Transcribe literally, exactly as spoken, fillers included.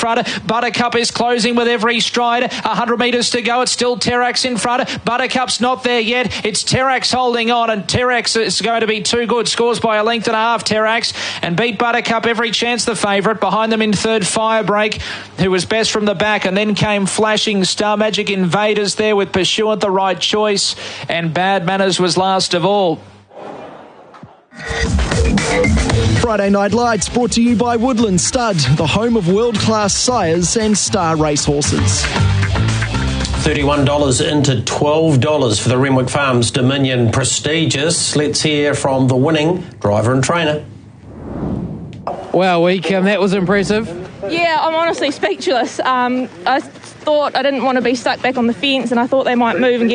front. Buttercup is closing with every stride. one hundred metres to go. It's still Terax in front. Buttercup's not there yet. It's Terax holding on, and Terax is going to be too good. Scores by a length and a half, Terax, and beat Buttercup every chance, the favourite. Behind them in third, Firebreak, who was best from the back, and then came Flashing Star. Magic Invaders there with Pursuant the right choice, and Bad Manners was last of all. Friday Night Lights brought to you by Woodland Stud, the home of world-class sires and star racehorses. thirty-one dollars into twelve dollars for the Renwick Farms Dominion Prestigious. Let's hear from the winning driver and trainer. Wow, week, um, that was impressive. Yeah, I'm honestly speechless. Um, I thought I didn't want to be stuck back on the fence, and I thought they might move and get